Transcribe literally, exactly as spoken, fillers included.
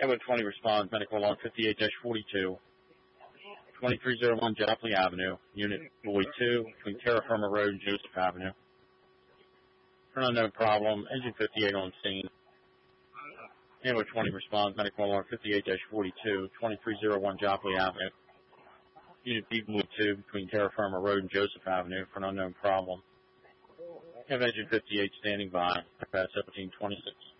Echo twenty responds, medical alarm fifty-eight dash forty-two, twenty-three oh one Jopley Avenue, Unit Boyd two, between Terra Firma Road and Joseph Avenue. For an unknown problem, engine fifty-eight on scene. Echo twenty responds, medical alarm fifty-eight dash forty-two, twenty-three oh one Jopley Avenue, Unit B Boyd two, between Terra Firma Road and Joseph Avenue, for an unknown problem. Have engine fifty-eight standing by, past seventeen twenty-six.